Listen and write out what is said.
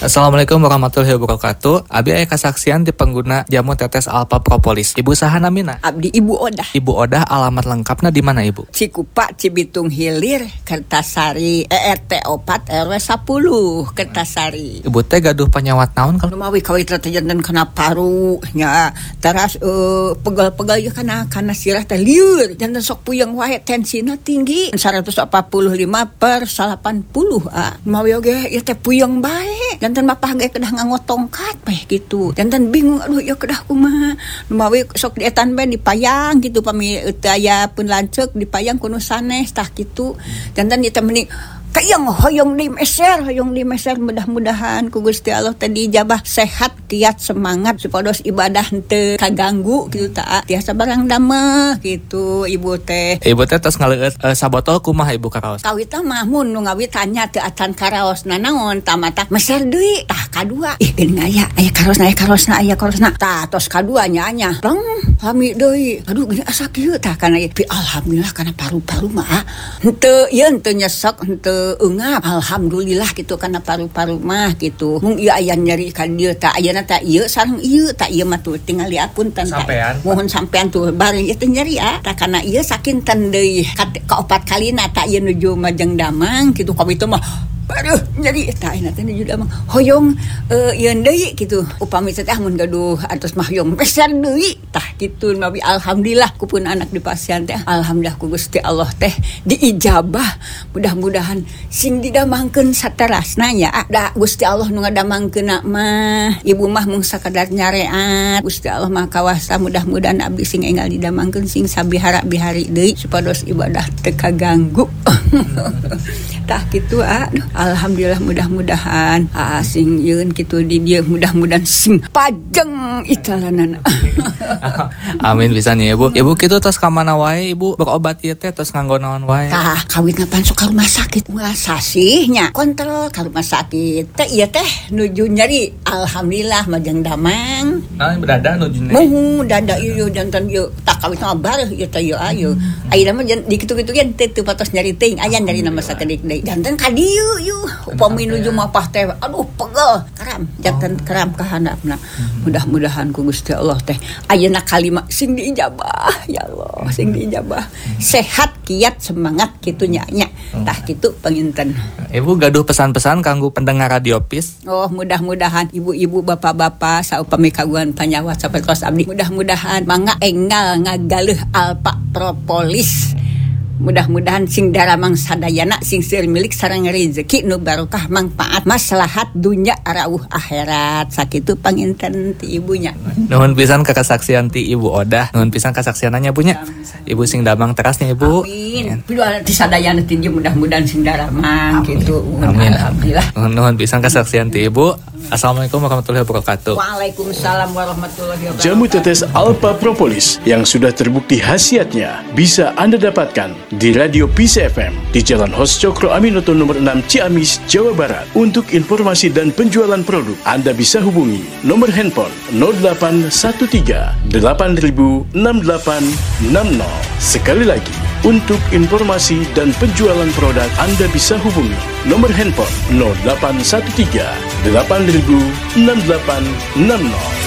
Assalamualaikum warahmatullahi wabarakatuh. Abi aya kasaksian di pengguna jamu tetes Alpha Propolis. Ibu saha namina? Abdi Ibu Odah. Ibu Odah, alamat lengkapna di mana Ibu? Cikupa, Cibitung Hilir, Kertasari, RT 4 RW 10, Kertasari. Ibu teh gaduh penyawat naon kalau Lumawi kawit jantan kena paru nya. Teras pegal-pegal ya kana sirah teh lieur. Jantan sok puyeng wae tensina tinggi 145/80. Lumawi oge ieu teh puyeng bae. Jantan mapah ge kedah nganggo tongkat bae gitu. Jantan bingung aduh ya kedah kumaha. Lumawi sok dietan bae dipayang gitu pami teu aya pun lanceuk dipayang kuno sanes tah kitu. Jantan ieu teh meni kayang hoyong di meser mudah-mudahan ku Gusti Allah tadi ijabah sehat kiat semangat supados ibadah teu kaganggu gitu ta tiasa barang dameh gitu ibu teh. Ibu teh tos ngaleueut sabotol kumaha Ibu karaos? Kawit mah mun nu ngawit tanya teu acan karaosna naon tamata meser deui tah kadua ih geuning aya karosna tah tos kadua nya pleng lami deui aduh geuning asa kieu tah kana alhamdulillah kana paru-paru mah henteu nyesek henteu engap alhamdulillah gitu karena paru-paru mah gitu mung ieu aya nyeri ka dieu tah ayeuna tah ieu sareng ieu tah ieu mah tuh tinggal diapunten sampean mohon sampean tuh bari ieu teh nyeri tah kana ieu sakinten deui ka 4 kalina tah ieu nuju Majeng Damang gitu ka itu mah baruh nyeri tah ayeuna teh nuju Damang hoyong ieu deui gitu upami teh mun gaduh atos mah hoyong besar deui tah kitu nabi alhamdulillah kupun anak di pasien teh alhamdulillah ku Gusti Allah teh diijabah mudah-mudahan sing didamangkeun saterasna nya da Gusti Allah nu ngadamangkeunna mah ibu mah mung sakadar nyareat Gusti Allah mah kawasa mudah-mudahan abdi sing enggal didamangkeun sing sabihara-bihari deui supados ibadah teu kaganggu tah kitu alhamdulillah mudah-mudahan sing yeun kitu di dieu mudah-mudahan sing pajeng italanana. Amin pisan ya Ibu. Ibu kitu tos ka mana wae Ibu berobat ieu teh tos nganggo naon wae? Tah kawit ngapan sok ka rumah sakit sasihnya kontrol ka rumah sakit teh ieu teh nuju nyeri alhamdulillah Majeng Damang. Nah dada nuju nyeri. Muh dada ieu jantan ieu tak kawit mah bareuh ieu teh ieu ayeuna mah di kitu-kitu ge teu patos nyeri teuing aya nyeri nama sakedik deui. Jantan ka dieu upami nuju mapah teh aduh pegel jantan keram ka handapna. Mudah-mudahan ku Gusti Allah teh ayeuna kalimat sing diijabah ya Allah sing diijabah sehat kiat semangat kitu nya tah kitu panginten. Ibu gaduh pesan-pesan kanggo pendengar Radio PIS. Oh mudah-mudahan ibu-ibu bapak-bapak saupami kagungan panyawat sapertos abdi mudah-mudahan mangga enggal ngagaleuh Alpha Propolis. Mudah-mudahan sing daramang sadayana sing seueur milik sareng rezeki nu barokah manfaat maslahat dunya arauh akhirat sakitu panginten ti ibunya. Nuhun pisan ka kasaksian ti Ibu Odah, nuhun pisan kasaksiananya Bunya. Ibu sing damang terasnya Ibu. Amin. Piduh ti sadayana ti mudah-mudahan sing daramang kitu. Amin. Alhamdulillah. Nuhun pisan kasaksian ti Ibu. Assalamualaikum warahmatullahi wabarakatuh. Waalaikumsalam warahmatullahi wabarakatuh. Jamu tetes Alpha Propolis yang sudah terbukti khasiatnya bisa Anda dapatkan di Radio PIS FM di Jalan Hos Cokro Aminoto nomor 6 Ciamis, Jawa Barat. Untuk informasi dan penjualan produk, Anda bisa hubungi nomor handphone 0813 8000 6860. Sekali lagi, untuk informasi dan penjualan produk, Anda bisa hubungi nomor handphone 0813 8000 6860.